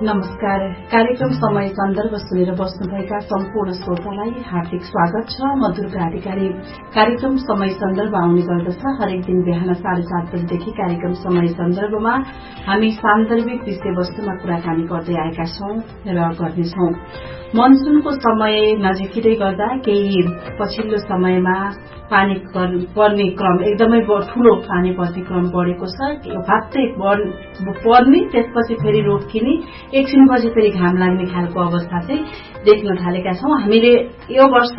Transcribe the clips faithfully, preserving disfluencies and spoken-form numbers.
नमस्कार। कार्यक्रम समय सन्दर्भ सुनेर बस्नुभएका सम्पूर्ण श्रोतालाई हार्दिक स्वागत छ। मधुर अधिकारी कार्यक्रम समय सन्दर्भ आउने गर्दछ। हरेक दिन बिहान साढे सात बजेदेखि कार्यक्रम समय सन्दर्भमा हामी सान्दर्भिक विषयवस्तुमा कुराकानी गर्दै आएका छौं र गर्नेछौं। मनसूनको समय नजिकै गर्दा केही पछिल्लो समयमा पानी पर्ने क्रम एकदमै ठूलो पानी पर्ने क्रम बढ़ेको छ। फात्तै पर्ने त्यसपछि फेरि रोकिने, एकछिनपछि फेरि घाम लाग्ने खालको अवस्था चाहिँ देख्न थालेका छौं। हामीले यो वर्ष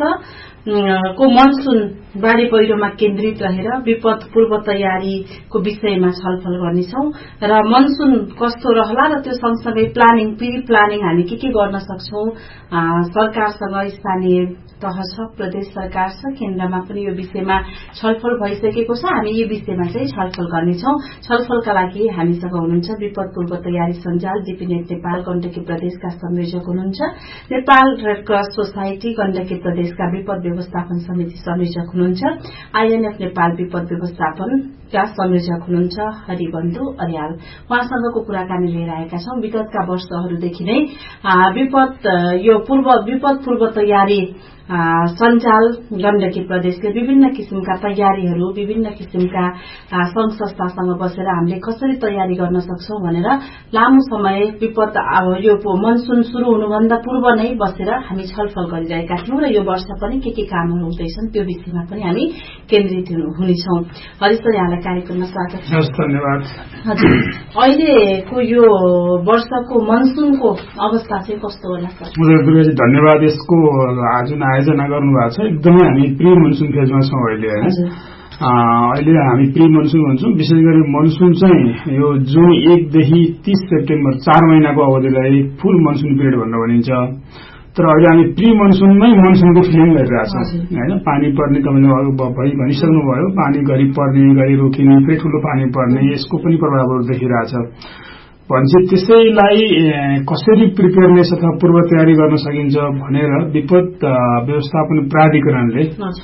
को मनसून बाढ़ी पहिरोमा केन्द्रित रहेर विपद पूर्व तयारीको विषयमा छलफल गर्नेछौं र मनसून कस्तो रहला र त्यो सँगसँगै प्लानिङ प्री प्लानिङ हामी के के गर्न सक्छौं। सरकारसँग स्थानीय तह छ, प्रदेश सरकार छ, केन्द्रमा पनि यो विषयमा छलफल भइसकेको छ। हामी यो विषयमा चाहिँ छलफल गर्नेछौं। छलफलका लागि हामीसँग हुनुहुन्छ विपद पूर्व तयारी सञ्जाल जीपीनेट नेपाल गण्डकी प्रदेशका संयोजक हुनुहुन्छ, Nepal red cross society Gandaki प्रदेशका विपद व्यवस्थापन समिति संयोजक हुनुहुन्छ, आईएनएफ नेपाल विपद व्यवस्थापनका संयोजक हुनुहुन्छ हरिबन्धु अर्याल। उहाँसँगको कुराकानी लिएर आएका छौं। विगतका वर्षहरूदेखि नै विपद यो पूर्व विपद पूर्व तयारी सञ्जाल गण्डकी प्रदेशले विभिन्न किसिमका तयारीहरू विभिन्न किसिमका संघ संस्थासँग बसेर हामीले कसरी तयारी गर्न सक्छौं भनेर लामो समय विपद अब यो मनसून शुरू हुनुभन्दा पूर्व नै बसेर हामी छलफल गरिरहेका थियौं र यो वर्ष पनि के के कामहरू हुँदैछन् त्यो विषयमा पनि हामी केन्द्रित हुनेछौं। हरिसर यहाँलाई कार्यक्रममा स्वागत छ। धन्यवाद। हजुर, अहिलेको यो वर्षको मनसूनको अवस्था चाहिँ कस्तो होला सर? दुर्गाजी धन्यवाद। यसको आज आयोजना गर्नुभएको छ। एकदमै हामी प्री मनसून फेजमा छौं अहिले हैन। अहिले हामी प्री मनसून भन्छौं। विशेष गरी मनसून चाहिँ यो जुन एकदेखि तीस सेप्टेम्बर चार महिनाको अवधिलाई फुल मनसून पिरियड भनेर भनिन्छ। तर अहिले हामी प्री मनसूनमै मनसूनको फिलिङ गरिरहेछौँ हैन। पानी पर्ने तपाईँले भनिसक्नुभयो। पानी घरि पर्ने घरि रोकिने, फेरि ठूलो पानी पर्ने, यसको पनि प्रभावहरू देखिरहेछ। भन्छ त्यसैलाई कसरी प्रिपेयरनेस अथवा पूर्व तयारी गर्न सकिन्छ भनेर विपद व्यवस्थापन प्राधिकरणले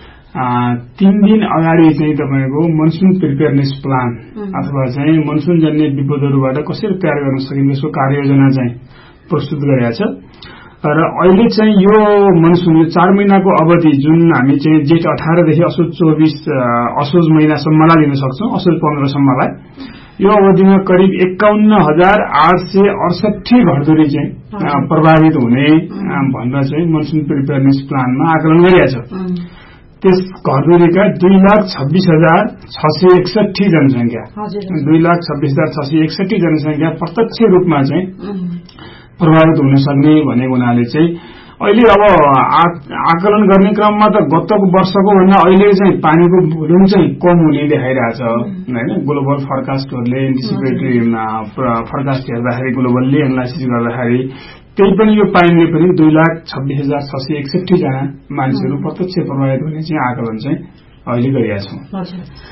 तीन दिन अगाडि चाहिँ तपाईको मनसून प्रिपेयरनेस प्लान अथवा चाहिँ मनसून जन्य विपदहरूबाट कसरी तयार गर्न सकिन्छ यसको कार्ययोजना चाहिँ प्रस्तुत गरेको छ। र अहिले चाहिँ यो मनसून यो चार महिनाको अवधि जुन हामी चाहिँ जेठ अठारदेखि असोज चौबिस असोज महिनासम्मलाई दिन सक्छौं, असोज पन्ध्रसम्मलाई यो अवधिमा करिब एकाउन्न हजार आठ सय अडसठी घरधुरी चाहिँ प्रभावित हुने भनेर चाहिँ मनसून प्रिपेयरनेस प्लानमा आकलन गरिएको छ। त्यस घरधुरीका दुई लाख छब्बीस हजार छ सय एकसठी जनसंख्या दुई लाख छब्बीस हजार छ सय एकसठी जनसंख्या प्रत्यक्ष रूपमा चाहिँ प्रभावित हुन सक्ने भनेको हुनाले चाहिँ अहिले अब आकलन गर्ने क्रममा त गतको वर्षको भन्दा अहिले चाहिँ पानीको भोल्युम चाहिँ कम हुने देखाइरहेछ हैन। ग्लोबल फोरकास्टहरूले एन्टिसिपेटरी फोरकास्ट हेर्दाखेरि ग्लोबलले एनालाइसिस गर्दाखेरि त्यही पनि यो पाइने पनि दुई लाख छब्बीस हजार छ सय एकसठी जना मान्छेहरू प्रत्यक्ष प्रभावित हुने चाहिँ आकलन चाहिँ अहिले गरिरहेका छौं।